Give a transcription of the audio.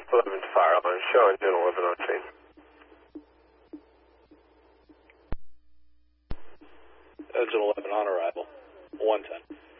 11 fire line, show engine 11 on scene. Engine 11 on arrival, 110.